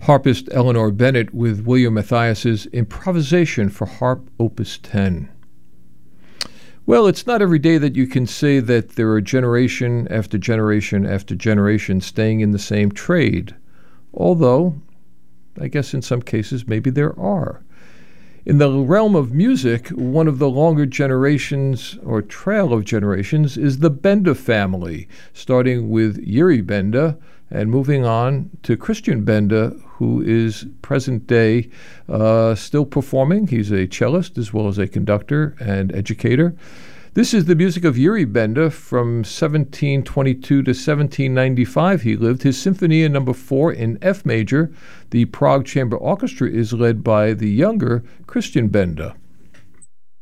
harpist Eleanor Bennett with William Mathias's Improvisation for Harp Opus 10. Well, it's not every day that you can say that there are generation after generation after generation staying in the same trade, although I guess in some cases maybe there are. In the realm of music, one of the longer generations or trail of generations is the Benda family, starting with Yuri Benda and moving on to Christian Benda, who is present day still performing. He's a cellist as well as a conductor and educator. This is the music of Yuri Benda from 1722 to 1795 he lived. His Symphonia No. 4 in F major. The Prague Chamber Orchestra is led by the younger Christian Benda.